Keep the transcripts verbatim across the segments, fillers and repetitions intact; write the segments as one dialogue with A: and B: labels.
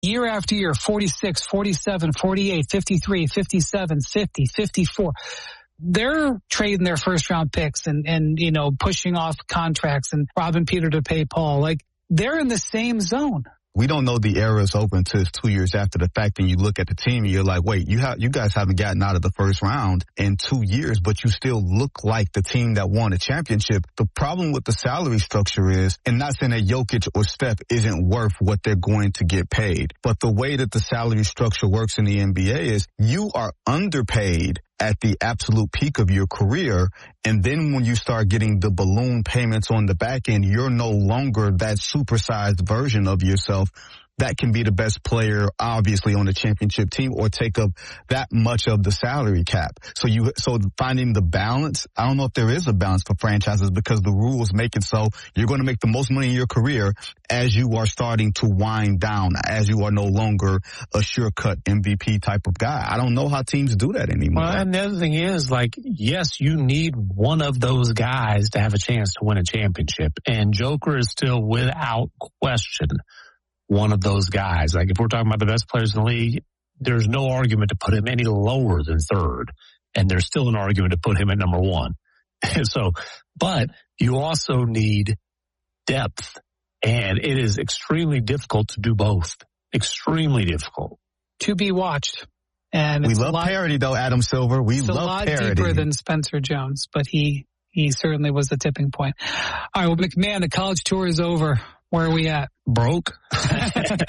A: year after year, forty-six, forty-seven, forty-eight, fifty-three, fifty-seven, fifty, fifty-four. They're trading their first round picks and, and, you know, pushing off contracts and robbing Peter to pay Paul. Like, they're in the same zone.
B: We don't know the era is open until two years after the fact, and you look at the team and you're like, wait, you have, you guys haven't gotten out of the first round in two years, but you still look like the team that won a championship. The problem with the salary structure is, and not saying that Jokic or Steph isn't worth what they're going to get paid, but the way that the salary structure works in the N B A is you are underpaid at the absolute peak of your career. And then when you start getting the balloon payments on the back end, you're no longer that supersized version of yourself that can be the best player, obviously, on the championship team or take up that much of the salary cap. So you, so finding the balance, I don't know if there is a balance for franchises because the rules make it so you're going to make the most money in your career as you are starting to wind down, as you are no longer a sure-cut M V P type of guy. I don't know how teams do that anymore.
C: Well, and the other thing is, like, yes, you need one of those guys to have a chance to win a championship. And Joker is still, without question, one of those guys. Like, if we're talking about the best players in the league, there's no argument to put him any lower than third. And there's still an argument to put him at number one. So, but you also need depth. And it is extremely difficult to do both. Extremely difficult.
A: To be watched. And
B: we
A: it's
B: love
A: a lot,
B: parity, though, Adam Silver. We
A: it's
B: love
A: a lot
B: parity.
A: deeper than Spencer Jones, but he, he certainly was the tipping point. All right, well, McMahon, the college tour is over. Where are we at?
C: Broke. And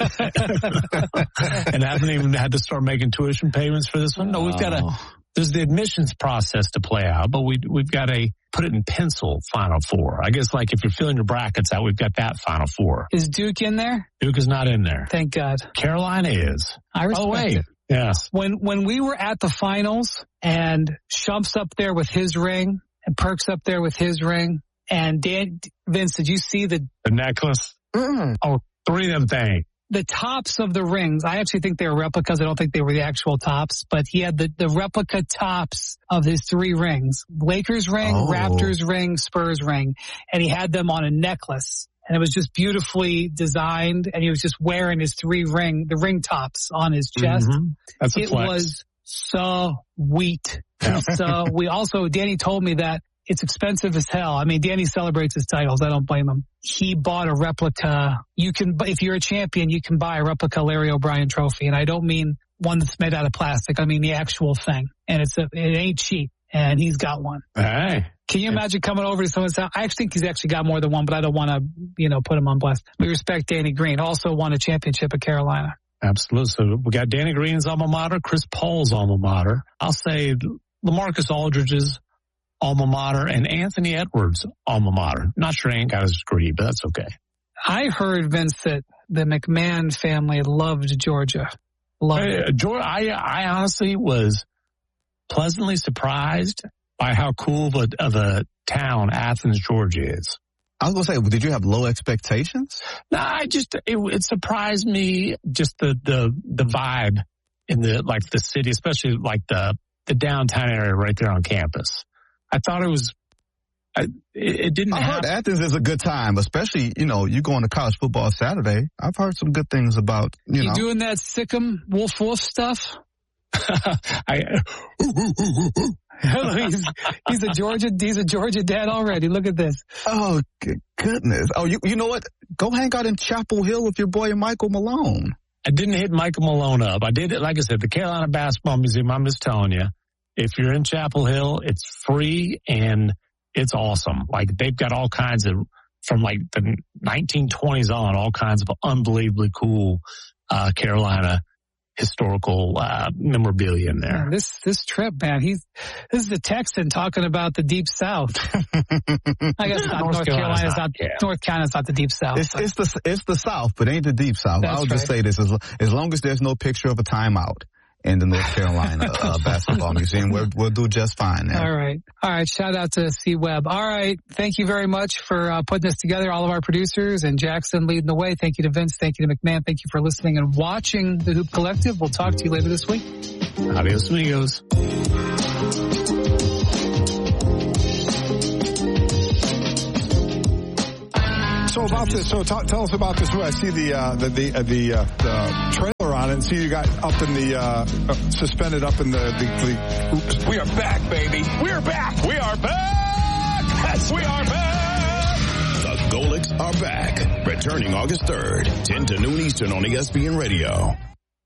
C: haven't even had to start making tuition payments for this one. No, we've got a, there's the admissions process to play out, but we, we've got a put it in pencil Final Four. I guess, like, if you're filling your brackets out, we've got that Final Four.
A: Is Duke in there?
C: Duke is not in there.
A: Thank God.
C: Carolina is.
A: I respect
C: oh, wait.
A: it.
C: Yes.
A: When, when we were at the finals and Shump's up there with his ring and Perk's up there with his ring, and Dan, Vince, did you see the...
C: The necklace?
A: Mm.
C: Oh, three of them things.
A: The tops of the rings, I actually think they were replicas. I don't think they were the actual tops, but he had the, the replica tops of his three rings. Lakers ring,
B: oh.
A: Raptors ring, Spurs ring. And he had them on a necklace. And it was just beautifully designed. And he was just wearing his three ring, the ring tops on his chest.
C: Mm-hmm. That's a
A: it
C: flex.
A: was so sweet.
C: Yeah.
A: So we also, Danny told me that it's expensive as hell. I mean, Danny celebrates his titles. I don't blame him. He bought a replica. You can, if you're a champion, you can buy a replica Larry O'Brien trophy. And I don't mean one that's made out of plastic. I mean the actual thing. And it's a, it ain't cheap. And he's got one.
C: Hey.
A: Can you imagine coming over to someone's house? I actually think he's actually got more than one, but I don't want to, you know, put him on blast. We respect Danny Green. Also won a championship at Carolina.
C: Absolutely. So we got Danny Green's alma mater, Chris Paul's alma mater. I'll say LaMarcus Aldridge's alma mater, and Anthony Edwards' alma mater. Not sure he ain't got his degree, but that's okay.
A: I heard, Vince, that the McMahon family loved Georgia. Loved
C: I,
A: it.
C: Georgia, I, I honestly was pleasantly surprised by how cool of a, of a town Athens, Georgia is.
B: I was going to say, did you have low expectations?
C: No, I just, it, it surprised me, just the, the, the vibe in the, like, the city, especially like the, the downtown area right there on campus. I thought it was, I, it, it didn't
B: I
C: have.
B: heard Athens is a good time, especially, you know, you going to college football Saturday. I've heard some good things about, you,
A: You
B: know.
A: doing that Sikkim Wolf Wolf stuff?
C: I,
A: he's, he's a Georgia, he's a Georgia dad already. Look at this.
B: Oh, good goodness. Oh, you, you know what? Go hang out in Chapel Hill with your boy Michael Malone.
C: I didn't hit Michael Malone up. I did it, like I said, the Carolina Basketball Museum. I'm just telling you, if you're in Chapel Hill, it's free and it's awesome. Like, they've got all kinds of, from like the nineteen twenties on, all kinds of unbelievably cool uh Carolina historical uh memorabilia in there.
A: Man, this this trip, man, he's this is a Texan talking about the Deep South. I guess not North, North Carolina's not, not yeah. North Carolina's not the Deep South.
B: It's, it's the it's the South, but ain't the Deep South.
A: That's
B: I'll
A: right.
B: just say this: as, as long as there's no picture of a timeout in the North Carolina uh, Basketball Museum, we'll, we'll do just fine now.
A: All right. All right. Shout out to C Webb. All right. Thank you very much for uh, putting this together. All of our producers and Jackson leading the way. Thank you to Vince. Thank you to McMahon. Thank you for listening and watching the Hoop Collective. We'll talk to you later this week.
C: Adios, amigos.
D: So about this, so t- tell us about this. I see the uh, the the, uh, the, uh, the trailer on it, and see you got up in the uh, uh, suspended up in the. the, the oops.
E: We are back, baby. We are back. We are back. Yes, we are back.
F: The Golics are back, returning August third, ten to noon Eastern on E S P N Radio.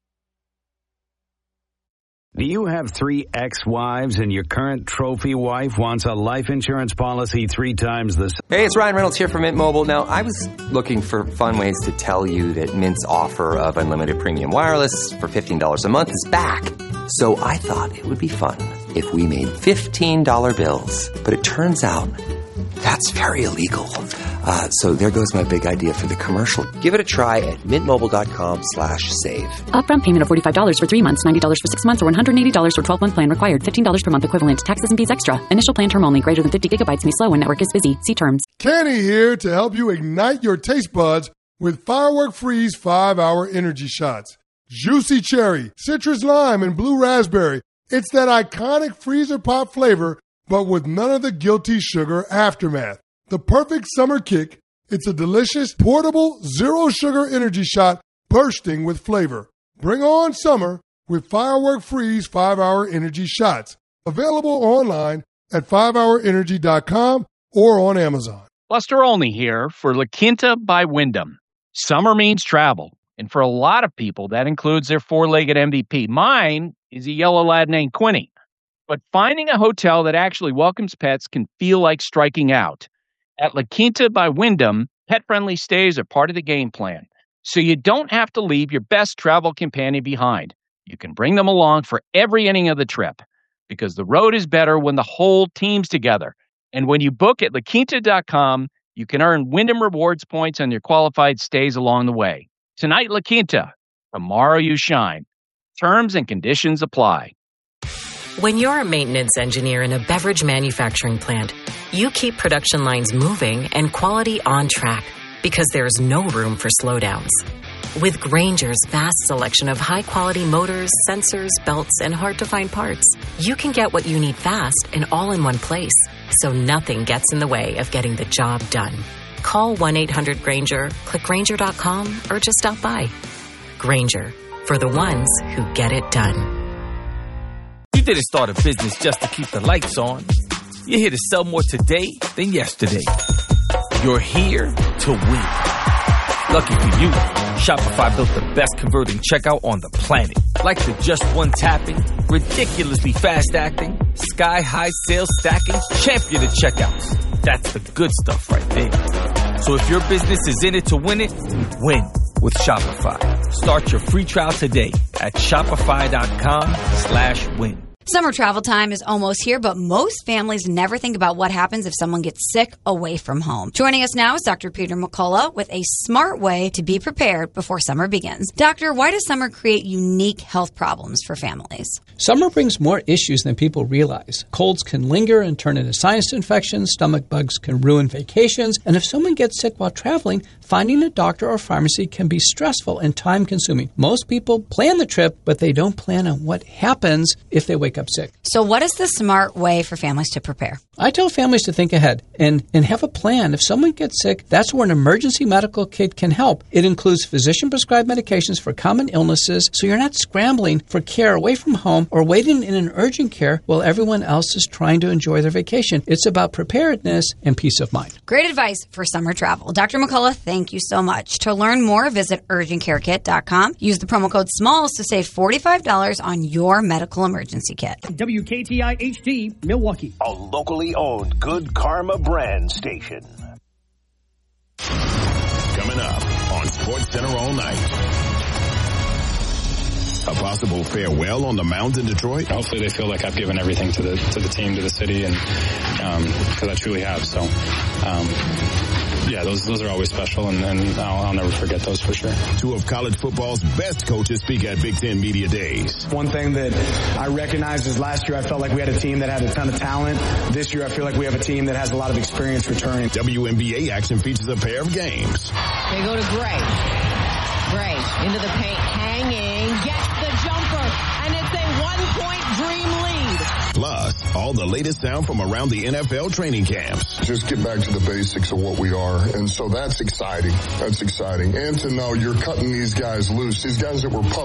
G: Do you have three ex-wives and your current trophy wife wants a life insurance policy three times the...
H: Hey, it's Ryan Reynolds here from Mint Mobile. Now, I was looking for fun ways to tell you that Mint's offer of unlimited premium wireless for fifteen dollars a month is back. So I thought it would be fun if we made fifteen dollar bills. But it turns out that's very illegal. Uh, so there goes my big idea for the commercial. Give it a try at mintmobile.com slash save.
I: Upfront payment of forty-five dollars for three months, ninety dollars for six months, or one hundred eighty dollars for twelve-month plan required. fifteen dollars per month equivalent. Taxes and fees extra. Initial plan term only. Greater than fifty gigabytes may slow when network is busy. See terms.
J: Kenny here to help you ignite your taste buds with Firework Freeze five hour Energy Shots. Juicy cherry, citrus lime, and blue raspberry. It's that iconic freezer pop flavor, but with none of the guilty sugar aftermath. The perfect summer kick. It's a delicious, portable, zero-sugar energy shot bursting with flavor. Bring on summer with Firework Freeze five hour Energy Shots. Available online at five hour energy dot com or on Amazon.
K: Buster Olney here for La Quinta by Wyndham. Summer means travel, and for a lot of people, that includes their four-legged M V P. Mine is a yellow lad named Quinny. But finding a hotel that actually welcomes pets can feel like striking out. At La Quinta by Wyndham, pet-friendly stays are part of the game plan, so you don't have to leave your best travel companion behind. You can bring them along for every inning of the trip, because the road is better when the whole team's together. And when you book at la quinta dot com, you can earn Wyndham Rewards points on your qualified stays along the way. Tonight, La Quinta. Tomorrow, you shine. Terms and conditions apply.
L: When you're a maintenance engineer in a beverage manufacturing plant, you keep production lines moving and quality on track because there's no room for slowdowns. With Grainger's vast selection of high-quality motors, sensors, belts, and hard-to-find parts, you can get what you need fast and all in one place, so nothing gets in the way of getting the job done. Call one eight hundred Grainger, click Grainger dot com, or just stop by. Grainger, for the ones who get it done.
M: You didn't start a business just to keep the lights on. You're here to sell more today than yesterday. You're here to win. Lucky for you, Shopify built the best converting checkout on the planet. Like the just one tapping, ridiculously fast acting, sky-high sales stacking, champion of checkouts. That's the good stuff right there. So if your business is in it to win it, win with Shopify. Start your free trial today at shopify.com slash win.
N: Summer travel time is almost here, but most families never think about what happens if someone gets sick away from home. Joining us now is Doctor Peter McCullough with a smart way to be prepared before summer begins. Doctor, why does summer create unique health problems for families?
O: Summer brings more issues than people realize. Colds can linger and turn into sinus infections, stomach bugs can ruin vacations, and if someone gets sick while traveling, finding a doctor or pharmacy can be stressful and time-consuming. Most people plan the trip, but they don't plan on what happens if they wake up sick.
N: So what is the smart way for families to prepare?
O: I tell families to think ahead and, and have a plan. If someone gets sick, that's where an emergency medical kit can help. It includes physician-prescribed medications for common illnesses, so you're not scrambling for care away from home or waiting in an urgent care while everyone else is trying to enjoy their vacation. It's about preparedness and peace of mind.
N: Great advice for summer travel. Doctor McCullough, thank you so much. To learn more, visit urgent care kit dot com. Use the promo code SMALLS to save forty-five dollars on your medical emergency kit.
P: W K T I H D, Milwaukee.
F: A locally owned Good Karma brand station. Coming up on SportsCenter all night. A possible farewell on the mound in Detroit.
Q: Hopefully they feel like I've given everything to the to the team, to the city, and because um, I truly have. So, um, yeah, those those are always special, and, and I'll, I'll never forget those for sure.
F: Two of college football's best coaches speak at Big Ten Media Days.
R: One thing that I recognized is last year I felt like we had a team that had a ton of talent. This year I feel like we have a team that has a lot of experience returning.
F: W N B A action features a pair of games.
S: They go to Gray. Gray into the paint, hanging, gets the jumper, and it's a one-point Dream lead.
F: Plus, all all the latest sound from around the N F L training camps.
T: Just get back to the basics of what we are. And so that's exciting. That's exciting. And to know you're cutting these guys loose. These guys that were puppets